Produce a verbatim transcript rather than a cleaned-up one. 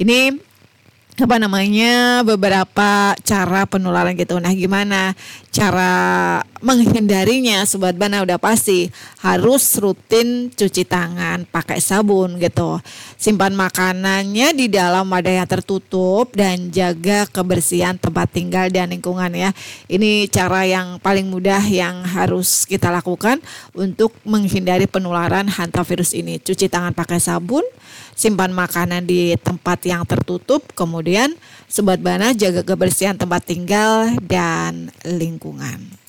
Ini apa namanya beberapa cara penularan gitu. Nah, gimana cara menghindarinya? Sobat Bana udah pasti harus rutin cuci tangan pakai sabun gitu. Simpan makanannya di dalam wadah yang tertutup dan jaga kebersihan tempat tinggal dan lingkungan ya. Ini cara yang paling mudah yang harus kita lakukan untuk menghindari penularan hantavirus ini. Cuci tangan pakai sabun, simpan makanan di tempat yang tertutup, kemudian Sobat Bana jaga kebersihan tempat tinggal dan lingkungan.